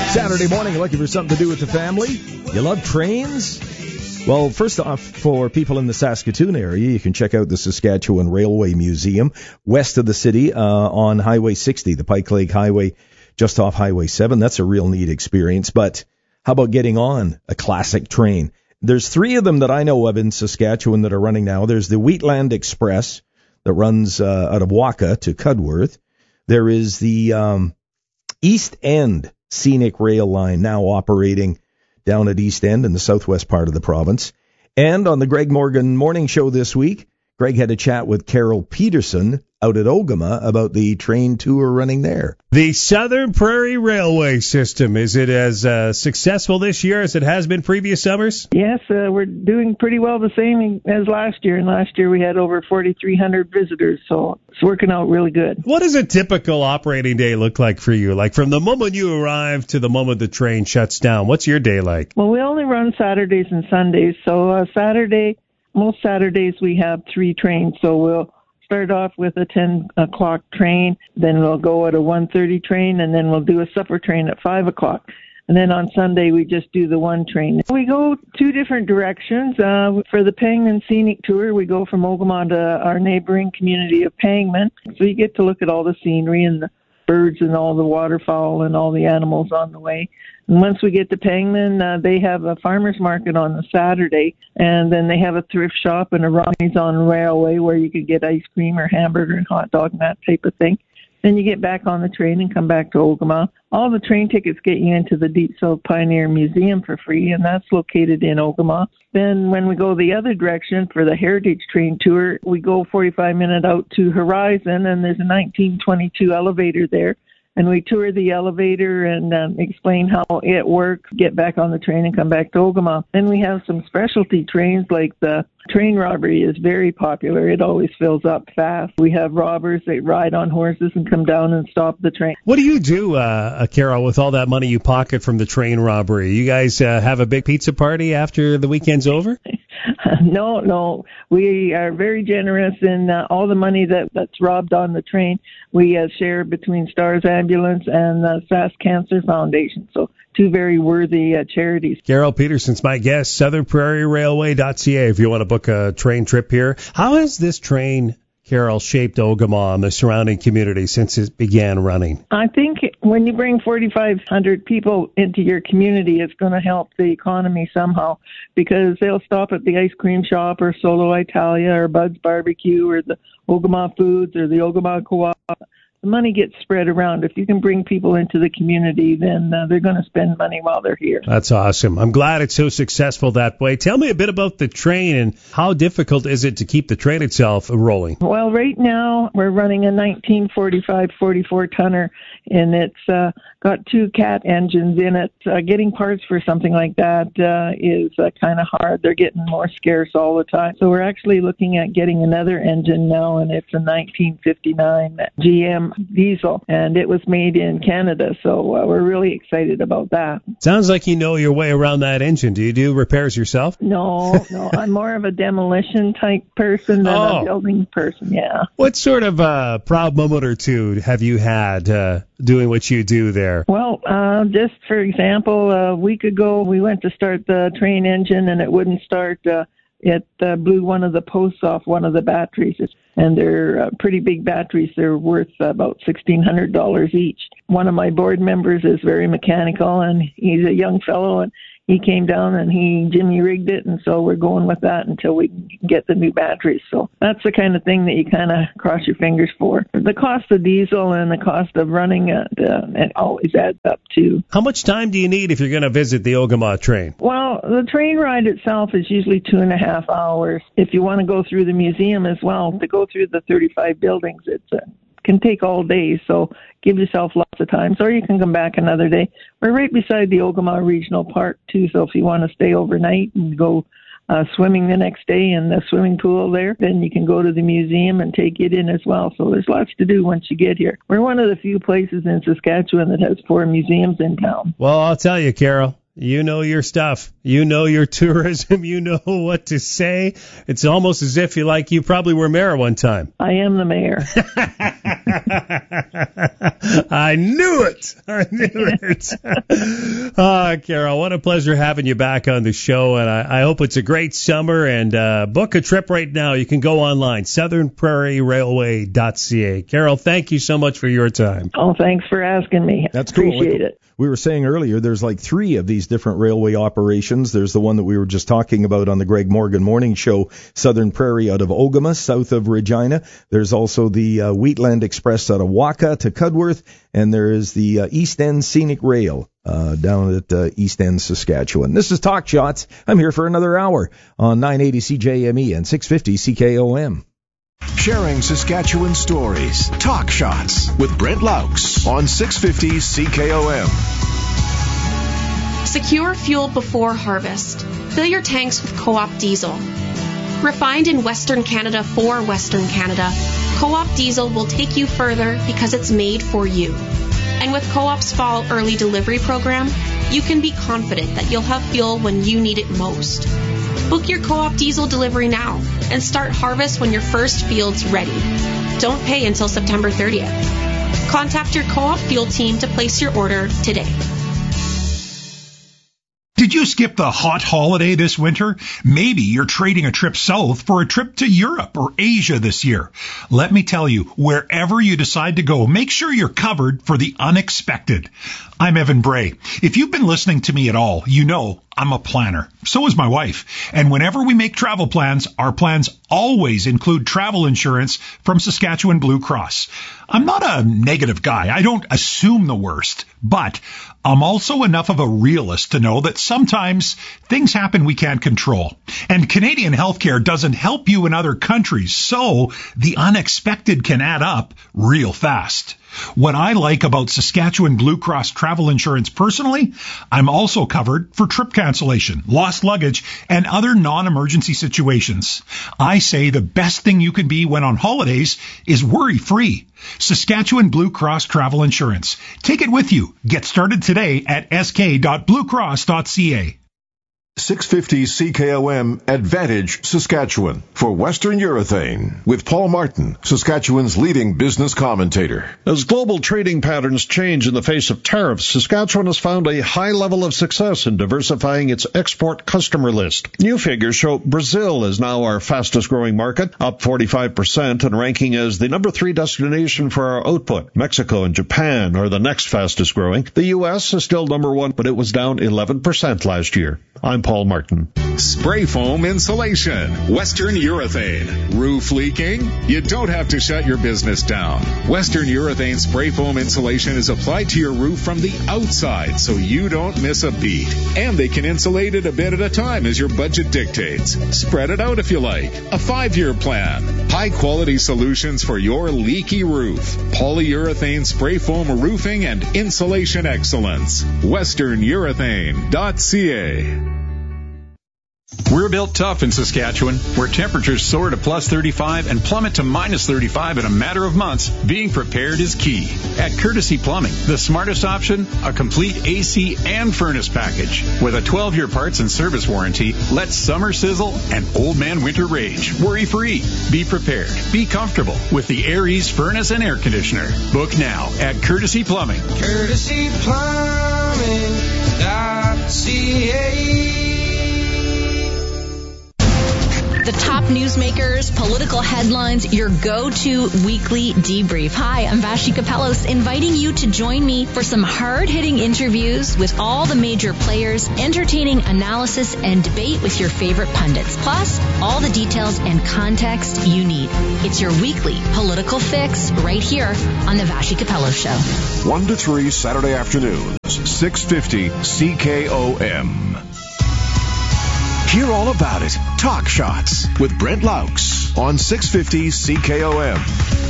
Saturday morning, looking for something to do with the family? You love trains? Well, first off, for people in the Saskatoon area, you can check out the Saskatchewan Railway Museum west of the city on Highway 60, the Pike Lake Highway, just off Highway 7. That's a real neat experience. But how about getting on a classic train? There's 3 of them that I know of in Saskatchewan that are running now. There's the Wheatland Express that runs out of Waka to Cudworth. There is the East End Scenic Rail Line now operating down at East End in the southwest part of the province. And on the Greg Morgan Morning Show this week, Greg had a chat with Carol Peterson out at Ogama about the train tour running there. The Southern Prairie Railway System, is it as successful this year as it has been previous summers? Yes, we're doing pretty well the same as last year. And last year we had over 4,300 visitors, so it's working out really good. What does a typical operating day look like for you? Like from the moment you arrive to the moment the train shuts down, what's your day like? Well, we only run Saturdays and Sundays. So most Saturdays we have 3 trains. So we'll start off with a 10 o'clock train, then we'll go at a 1:30 train, and then we'll do a supper train at 5 o'clock. And then on Sunday, we just do the 1 train. We go 2 different directions. For the Pangman Scenic Tour, we go from Ogama to our neighboring community of Pangman. So you get to look at all the scenery and the birds and all the waterfowl and all the animals on the way. And once we get to Pangman, they have a farmer's market on a Saturday, and then they have a thrift shop and a Ronnie's on Railway where you could get ice cream or hamburger and hot dog and that type of thing. Then you get back on the train and come back to Ogama. All the train tickets get you into the Deep South Pioneer Museum for free, and that's located in Ogama. Then when we go the other direction for the Heritage Train Tour, we go 45 minutes out to Horizon, and there's a 1922 elevator there. And we tour the elevator and explain how it works, get back on the train and come back to Ogama. Then we have some specialty trains, like the train robbery is very popular. It always fills up fast. We have robbers that ride on horses and come down and stop the train. What do you do, Carol, with all that money you pocket from the train robbery? You guys have a big pizza party after the weekend's over? No. We are very generous in all the money that's robbed on the train. We share between Stars Ambulance and the Sask Cancer Foundation. So 2 very worthy charities. Carol Peterson's my guest, southernprairierailway.ca if you want to book a train trip here. How has this train, Carol, shaped Ogama and the surrounding community since it began running? I think when you bring 4,500 people into your community, it's going to help the economy somehow, because they'll stop at the ice cream shop or Solo Italia or Bud's Barbecue or the Ogama Foods or the Ogama Co-op. The money gets spread around. If you can bring people into the community, then they're going to spend money while they're here. That's awesome. I'm glad it's so successful that way. Tell me a bit about the train and how difficult is it to keep the train itself rolling? Well, right now we're running a 1945 44-tonner, and it's got 2 Cat engines in it. Getting parts for something like that is kind of hard. They're getting more scarce all the time. So we're actually looking at getting another engine now, and it's a 1959 GM diesel, and it was made in Canada, so we're really excited about that. Sounds like you know your way around that engine. Do you do repairs yourself? No, I'm more of a demolition type person than a building person, yeah. What sort of proud moment or 2 have you had doing what you do there? Well, just for example, a week ago we went to start the train engine and it wouldn't start. It blew one of the posts off one of the batteries, and they're pretty big batteries. They're worth about $1,600 each. One of my board members is very mechanical, and he's a young fellow, and he came down and he Jimmy rigged it, and so we're going with that until we can get the new batteries. So that's the kind of thing that you kind of cross your fingers for. The cost of diesel and the cost of running it always adds up too. How much time do you need if you're going to visit the Ogama train? Well, the train ride itself is usually 2.5 hours. If you want to go through the museum as well, to go through the 35 buildings, it can take all day, so give yourself lots of time. Or you can come back another day. We're right beside the Ogama Regional Park, too, so if you want to stay overnight and go swimming the next day in the swimming pool there, then you can go to the museum and take it in as well. So there's lots to do once you get here. We're one of the few places in Saskatchewan that has 4 museums in town. Well, I'll tell you, Carol, You know your stuff. You know your tourism. You know what to say. It's almost as if you probably were mayor one time. I am the mayor. I knew it. Carol, what a pleasure having you back on the show. And I hope it's a great summer. And book a trip right now. You can go online, southernprairierailway.ca. Carol, thank you so much for your time. Oh, thanks for asking me. That's cool. Appreciate it. We were saying earlier, there's like 3 of these different railway operations. There's the one that we were just talking about on the Greg Morgan Morning Show, Southern Prairie out of Ogama, south of Regina. There's also the Wheatland Express out of Waka to Cudworth, and there is the East End Scenic Rail down at East End, Saskatchewan. This is Talk Shots. I'm here for another hour on 980 CJME and 650 CKOM. Sharing Saskatchewan stories. Talk Shots with Brent Laux on 650 CKOM. Secure fuel before harvest. Fill your tanks with Co-op diesel. Refined in Western Canada for Western Canada, Co-op diesel will take you further because it's made for you. And with Co-op's fall early delivery program, you can be confident that you'll have fuel when you need it most. Book your Co-op diesel delivery now and start harvest when your first field's ready. Don't pay until September 30th. Contact your Co-op fuel team to place your order today. Did you skip the hot holiday this winter? Maybe you're trading a trip south for a trip to Europe or Asia this year. Let me tell you, wherever you decide to go, make sure you're covered for the unexpected. I'm Evan Bray. If you've been listening to me at all, you know I'm a planner. So is my wife. And whenever we make travel plans, our plans always include travel insurance from Saskatchewan Blue Cross. I'm not a negative guy. I don't assume the worst. But I'm also enough of a realist to know that sometimes things happen we can't control. And Canadian healthcare doesn't help you in other countries, so the unexpected can add up real fast. What I like about Saskatchewan Blue Cross travel insurance personally, I'm also covered for trip cancellation, lost luggage, and other non-emergency situations. I say the best thing you can be when on holidays is worry-free. Saskatchewan Blue Cross Travel Insurance. Take it with you. Get started today at sk.bluecross.ca. 650 CKOM Advantage Saskatchewan for Western Urethane with Paul Martin, Saskatchewan's leading business commentator. As global trading patterns change in the face of tariffs, Saskatchewan has found a high level of success in diversifying its export customer list. New figures show Brazil is now our fastest growing market, up 45% and ranking as the number 3 destination for our output. Mexico and Japan are the next fastest growing. The U.S. is still number 1, but it was down 11% last year. I'm Paul Martin. Spray foam insulation. Western Urethane. Roof leaking? You don't have to shut your business down. Western Urethane spray foam insulation is applied to your roof from the outside so you don't miss a beat. And they can insulate it a bit at a time as your budget dictates. Spread it out if you like. A 5-year plan. High quality solutions for your leaky roof. Polyurethane spray foam roofing and insulation excellence. WesternUrethane.ca. We're built tough in Saskatchewan, where temperatures soar to plus 35 and plummet to minus 35 in a matter of months. Being prepared is key. At Courtesy Plumbing, the smartest option, a complete AC and furnace package. With a 12-year parts and service warranty, let summer sizzle and old man winter rage. Worry-free. Be prepared. Be comfortable with the Air Ease furnace and air conditioner. Book now at Courtesy Plumbing. CourtesyPlumbing.ca. The top newsmakers, political headlines, your go-to weekly debrief. Hi, I'm Vashi Kapelos, inviting you to join me for some hard-hitting interviews with all the major players, entertaining analysis and debate with your favorite pundits, plus all the details and context you need. It's your weekly political fix right here on the Vashi Kapelos Show. 1 to 3 Saturday afternoons, 650 CKOM. Hear all about it. Talk Shots with Brent Laux on 650 CKOM.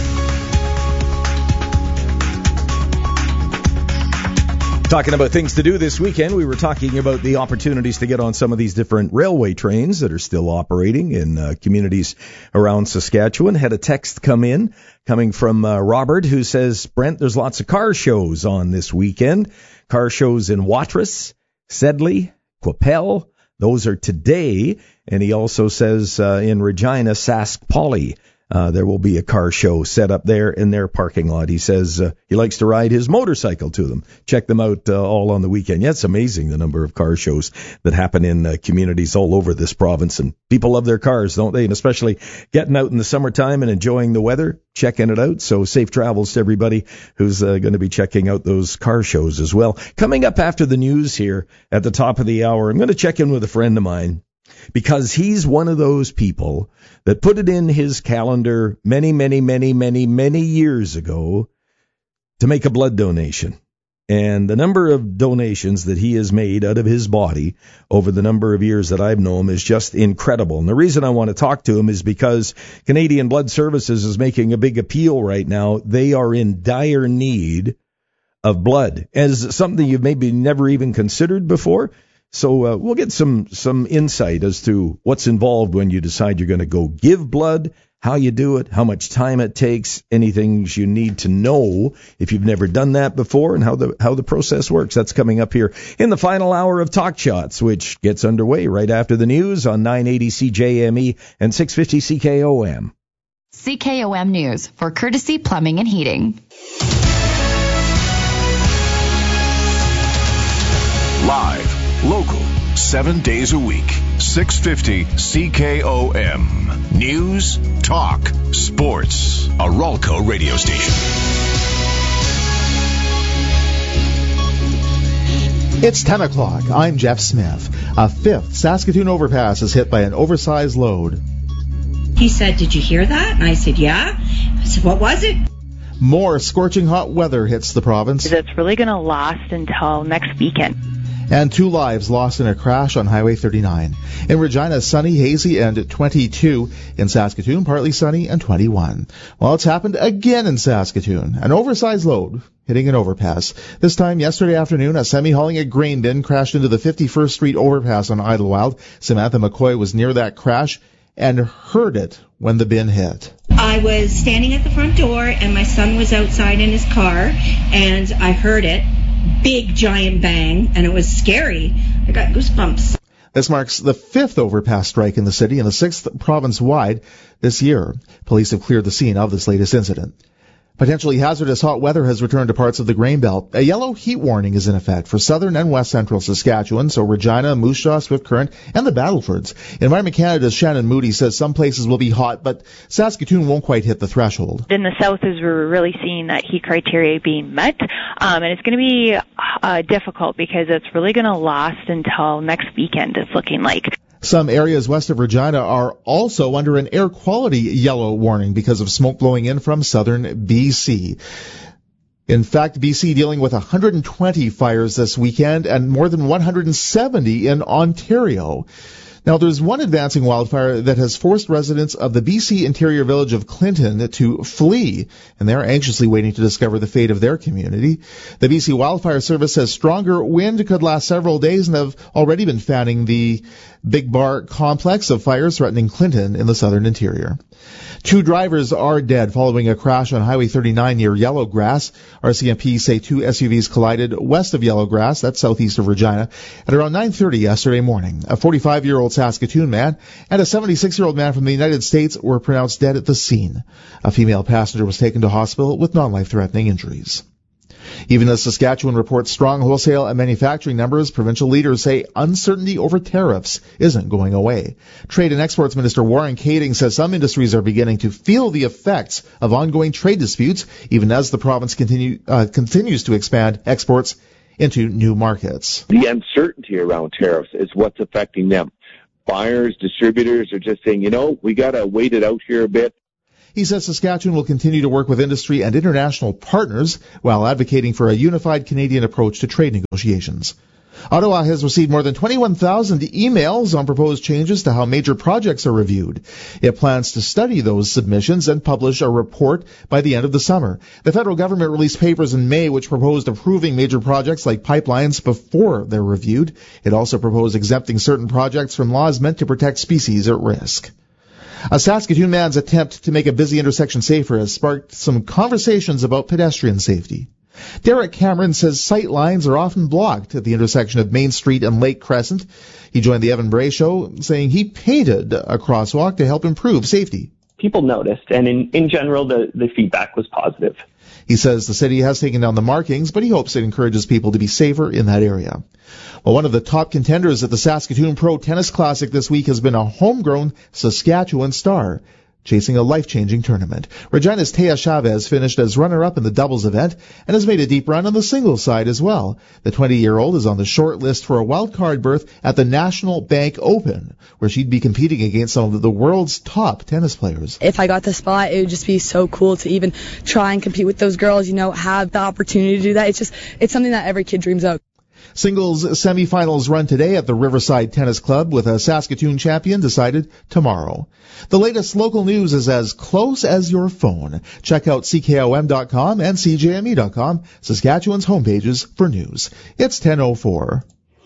Talking about things to do this weekend, we were talking about the opportunities to get on some of these different railway trains that are still operating in communities around Saskatchewan. Had a text coming from Robert, who says, Brent, there's lots of car shows on this weekend. Car shows in Watrous, Sedley, Quappel. Those are today. And he also says in Regina, Sask Poly. There will be a car show set up there in their parking lot. He says he likes to ride his motorcycle to them. Check them out all on the weekend. Yeah, it's amazing the number of car shows that happen in communities all over this province. And people love their cars, don't they? And especially getting out in the summertime and enjoying the weather, checking it out. So safe travels to everybody who's going to be checking out those car shows as well. Coming up after the news here at the top of the hour, I'm going to check in with a friend of mine, because he's one of those people that put it in his calendar many years ago to make a blood donation. And the number of donations that he has made out of his body over the number of years that I've known him is just incredible. And the reason I want to talk to him is because Canadian Blood Services is making a big appeal right now. They are in dire need of blood, as something you've maybe never even considered before. So we'll get some insight as to what's involved when you decide you're going to go give blood, how you do it, how much time it takes, anything you need to know if you've never done that before, and how the process works. That's coming up here in the final hour of Talk Shots, which gets underway right after the news on 980 CJME and 650 CKOM. CKOM News for Courtesy Plumbing and Heating. Live, local, 7 days a week. 650 CKOM. News, talk, sports. A Ralco radio station. It's 10 o'clock. I'm Jeff Smith. A fifth Saskatoon overpass is hit by an oversized load. He said, "Did you hear that?" And I said, "Yeah." I said, "What was it?" More scorching hot weather hits the province. It's really going to last until next weekend. And 2 lives lost in a crash on Highway 39. In Regina, sunny, hazy, and 22. In Saskatoon, partly sunny and 21. Well, it's happened again in Saskatoon. An oversized load hitting an overpass. This time yesterday afternoon, a semi-hauling a grain bin crashed into the 51st Street overpass on Idlewild. Samantha McCoy was near that crash and heard it when the bin hit. I was standing at the front door, and my son was outside in his car, and I heard it. Big, giant bang, and it was scary. I got goosebumps. This marks the 5th overpass strike in the city and the 6th province-wide this year. Police have cleared the scene of this latest incident. Potentially hazardous hot weather has returned to parts of the Grain Belt. A yellow heat warning is in effect for southern and west central Saskatchewan, so Regina, Moose Jaw, Swift Current, and the Battlefords. Environment Canada's Shannon Moody says some places will be hot, but Saskatoon won't quite hit the threshold. In the south, as we're really seeing that heat criteria being met, and it's going to be difficult because it's really going to last until next weekend, it's looking like. Some areas west of Regina are also under an air quality yellow warning because of smoke blowing in from southern BC. In fact, BC dealing with 120 fires this weekend and more than 170 in Ontario. Now, there's one advancing wildfire that has forced residents of the BC interior village of Clinton to flee, and they're anxiously waiting to discover the fate of their community. The BC Wildfire Service says stronger wind could last several days and have already been fanning the Big Bar complex of fires threatening Clinton in the southern interior. 2 drivers are dead following a crash on Highway 39 near Yellowgrass. RCMP say 2 SUVs collided west of Yellowgrass, that's southeast of Regina, at around 9:30 yesterday morning. A 45-year-old Saskatoon man and a 76-year-old man from the United States were pronounced dead at the scene. A female passenger was taken to hospital with non-life-threatening injuries. Even as Saskatchewan reports strong wholesale and manufacturing numbers, provincial leaders say uncertainty over tariffs isn't going away. Trade and Exports Minister Warren Kading says some industries are beginning to feel the effects of ongoing trade disputes, even as the province continues to expand exports into new markets. The uncertainty around tariffs is what's affecting them. Buyers, distributors are just saying, we got to wait it out here a bit. He says Saskatchewan will continue to work with industry and international partners while advocating for a unified Canadian approach to trade negotiations. Ottawa has received more than 21,000 emails on proposed changes to how major projects are reviewed. It plans to study those submissions and publish a report by the end of the summer. The federal government released papers in May which proposed approving major projects like pipelines before they're reviewed. It also proposed exempting certain projects from laws meant to protect species at risk. A Saskatoon man's attempt to make a busy intersection safer has sparked some conversations about pedestrian safety. Derek Cameron says sight lines are often blocked at the intersection of Main Street and Lake Crescent. He joined the Evan Bray Show saying he painted a crosswalk to help improve safety. People noticed, and in general, the feedback was positive. He says the city has taken down the markings, but he hopes it encourages people to be safer in that area. Well, one of the top contenders at the Saskatoon Pro Tennis Classic this week has been a homegrown Saskatchewan star, chasing a life-changing tournament. Regina's Taya Chavez finished as runner-up in the doubles event and has made a deep run on the singles side as well. The 20-year-old is on the short list for a wild-card berth at the National Bank Open, where she'd be competing against some of the world's top tennis players. If I got the spot, it would just be so cool to even try and compete with those girls, have the opportunity to do that. It's something that every kid dreams of. Singles semifinals run today at the Riverside Tennis Club with a Saskatoon champion decided tomorrow. The latest local news is as close as your phone. Check out CKOM.com and CJME.com, Saskatchewan's homepages for news. It's 10:04.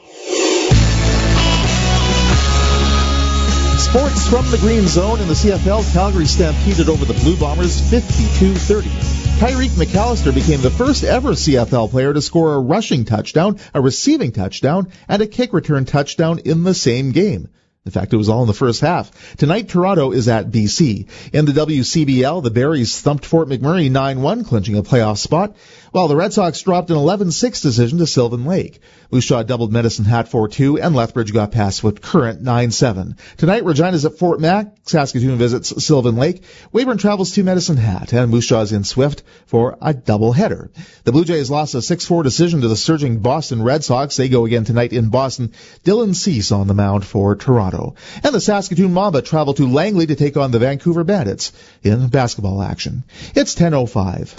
Sports from the Green Zone in the CFL. Calgary stampeded over the Blue Bombers 52-30. Tyreek McAllister became the first ever CFL player to score a rushing touchdown, a receiving touchdown, and a kick return touchdown in the same game. In fact, it was all in the first half. Tonight, Toronto is at BC. In the WCBL, the Berries thumped Fort McMurray 9-1, clinching a playoff spot, while the Red Sox dropped an 11-6 decision to Sylvan Lake. Moose Jaw doubled Medicine Hat 4-2, and Lethbridge got past Swift Current 9-7. Tonight, Regina's at Fort Mac. Saskatoon visits Sylvan Lake. Weyburn travels to Medicine Hat, and Moose Jaw's in Swift for a doubleheader. The Blue Jays lost a 6-4 decision to the surging Boston Red Sox. They go again tonight in Boston. Dylan Cease on the mound for Toronto. And the Saskatoon Mamba travel to Langley to take on the Vancouver Bandits in basketball action. It's 10:05.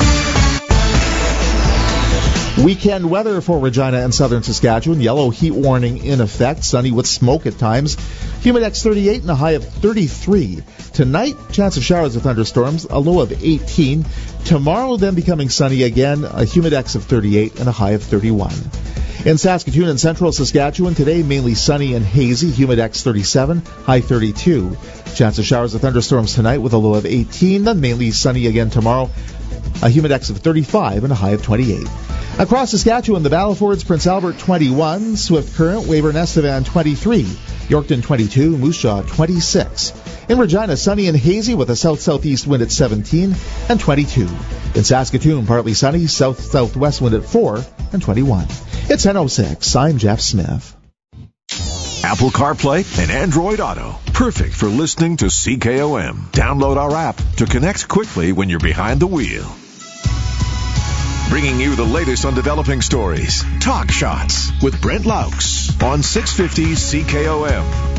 Weekend weather for Regina and southern Saskatchewan. Yellow heat warning in effect. Sunny with smoke at times. Humidex 38 and a high of 33. Tonight, chance of showers with thunderstorms, a low of 18. Tomorrow, then becoming sunny again, a humidex of 38 and a high of 31. In Saskatoon and central Saskatchewan, today mainly sunny and hazy, humidex 37, high 32. Chance of showers with thunderstorms tonight with a low of 18, then mainly sunny again tomorrow, a humidex of 35 and a high of 28. Across Saskatchewan, the Battlefords, Prince Albert 21, Swift Current, Weyburn Estevan 23, Yorkton 22, Moose Jaw 26. In Regina, sunny and hazy with a south-southeast wind at 17 and 22. In Saskatoon, partly sunny, south-southwest wind at 4 and 21. It's 10:06. I'm Jeff Smith. Apple CarPlay and Android Auto. Perfect for listening to CKOM. Download our app to connect quickly when you're behind the wheel. Bringing you the latest on developing stories. Talk Shots with Brent Laux on 650 CKOM.